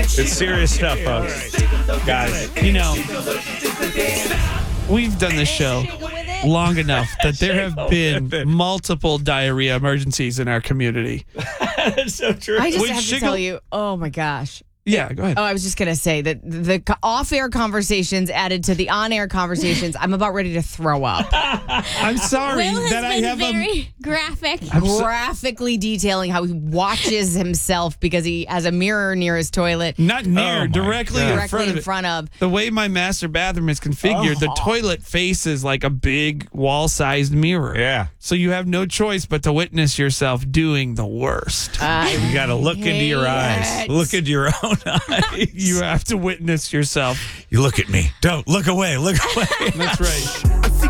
It's serious stuff, folks. Guys. You know, we've done this show long enough that there have been multiple diarrhea emergencies in our community. That's so true. I just When have to tell you, oh my gosh. Yeah, go ahead. Oh, I was just going to say that the off-air conversations added to the on-air conversations, I'm about ready to throw up. I'm sorry Will has that I been have very graphic. Graphically detailing how he watches himself because he has a mirror near his toilet. not Oh near, my directly God. in front of In it. front of. The way my master bathroom is configured, the toilet faces like a big wall-sized mirror. Yeah. So you have no choice but to witness yourself doing the worst. You got to look into your eyes. it. Look into your own eyes. You have to witness yourself. You look at me. Don't look away. Look away. That's right.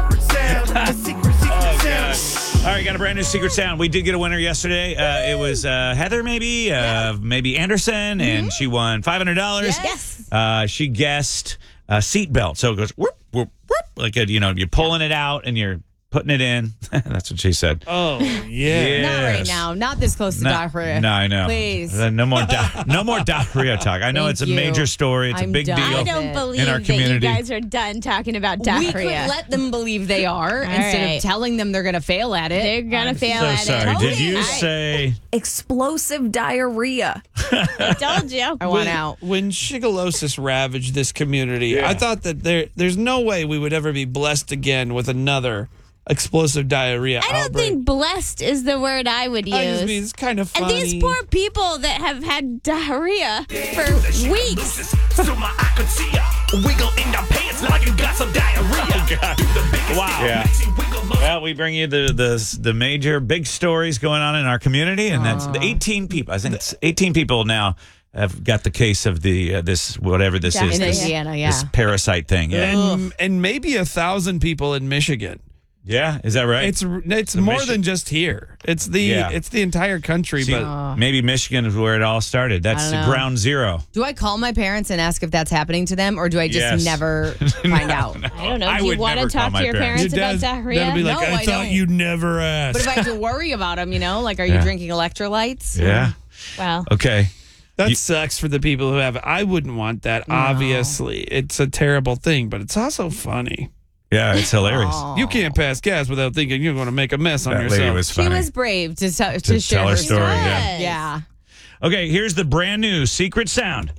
All right, got a brand new secret sound. We did get a winner yesterday. It was Heather, maybe Anderson, and she won $500. Yes. She guessed seatbelt. So it goes whoop, whoop, whoop, like you're pulling it out and you're putting it in. That's what she said. Oh, yeah. Not right now. Not this close to diarrhea. No, I know. Please. No more diarrhea talk. I know Thank it's a you. major story. It's a I'm big done. deal. I don't believe in our that you community. guys are done talking about We diarrhea. could let them believe they are instead right. of telling them they're going to fail at it. They're gonna fail So at sorry. it. Did you I say? Explosive diarrhea. told you. I want out. When shigellosis ravaged this community, I thought that there's no way we would ever be blessed again with another explosive diarrhea I don't outbreak. think blessed is the word I would use. I just mean it's kind of and funny. these poor people that have had diarrhea for weeks. Wiggle in your pants like you got some diarrhea. Wow. Yeah. Well, we bring you the major big stories going on in our community, and that's the 18 people. I think it's 18 people now have got the case of the this whatever this is. In This, Indiana, this parasite thing. Yeah. and maybe 1,000 people in Michigan. Yeah. Is that right? It's more than just here. It's the entire country. See, but maybe Michigan is where it all started. That's I don't know. ground zero. Do I call my parents and ask if that's happening to them, or do I just Yes. never find out? I don't know. I Do you would want to never call talk my to your parents. parents about diarrhea? That'll be like, No, I I thought don't. you'd never ask. But if I have to worry about them, like, are you Yeah. drinking electrolytes? Yeah. Well, Okay. That sucks for the people who have it. I wouldn't want that, obviously. It's a terrible thing, but it's also funny. Yeah, it's hilarious. You can't pass gas without thinking you're going to make a mess on That yourself. lady was She funny. was brave to share tell her story. yes. Yeah. Okay, here's the brand new secret sound.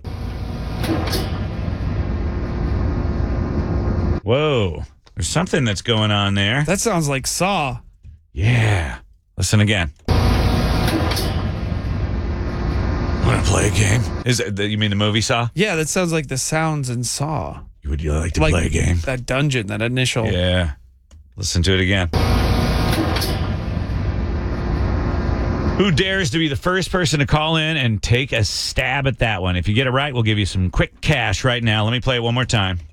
Whoa. There's something that's going on there. That sounds like Saw. Yeah. Listen again. Want to play a game? Is it, you mean the movie Saw? Yeah, that sounds like the sounds in Saw. Would you like to play a game? That dungeon, that initial. Yeah. Listen to it again. Who dares to be the first person to call in and take a stab at that one? If you get it right, we'll give you some quick cash right now. Let me play it one more time.